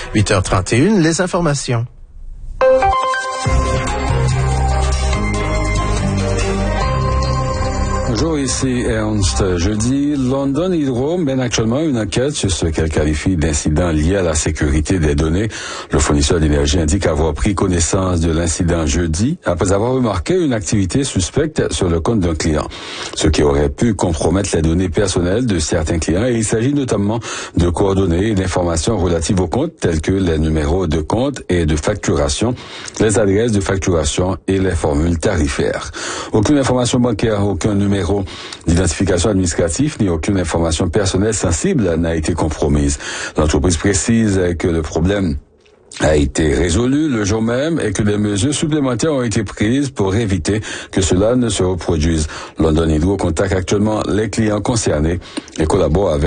8h31, les informations. Bonjour, ici Ernst. Jeudi, London Hydro mène actuellement une enquête sur ce qu'elle qualifie d'incident lié à la sécurité des données. Le fournisseur d'énergie indique avoir pris connaissance de l'incident jeudi après avoir remarqué une activité suspecte sur le compte d'un client, ce qui aurait pu compromettre les données personnelles de certains clients. Et il s'agit notamment de coordonnées et d'informations relatives aux comptes telles que les numéros de compte et de facturation, les adresses de facturation et les formules tarifaires. Aucune information bancaire, aucun numéro d'identification administrative ni aucune information personnelle sensible n'a été compromise. L'entreprise précise que le problème a été résolu le jour même et que des mesures supplémentaires ont été prises pour éviter que cela ne se reproduise. London Hydro contacte actuellement les clients concernés et collabore avec